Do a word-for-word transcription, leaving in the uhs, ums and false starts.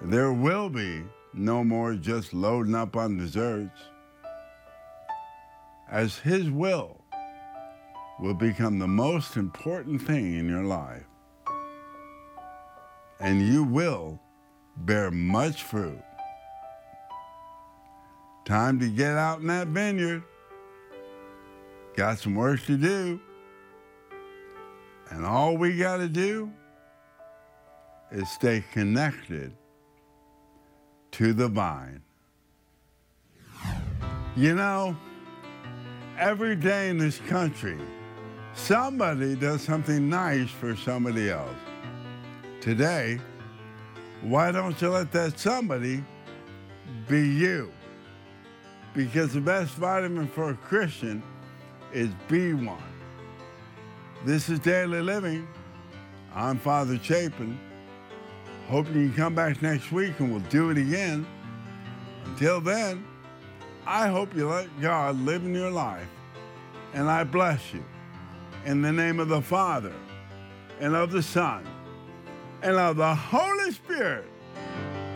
There will be no more just loading up on desserts, as His will will become the most important thing in your life. And you will bear much fruit. Time to get out in that vineyard. Got some work to do. And all we got to do is stay connected to the vine. You know, every day in this country, somebody does something nice for somebody else. Today, why don't you let that somebody be you? Because the best vitamin for a Christian is B one. This is Daily Living. I'm Father Chapin. Hope you can come back next week and we'll do it again. Until then, I hope you let God live in your life. And I bless you in the name of the Father, and of the Son, and of the Holy Spirit.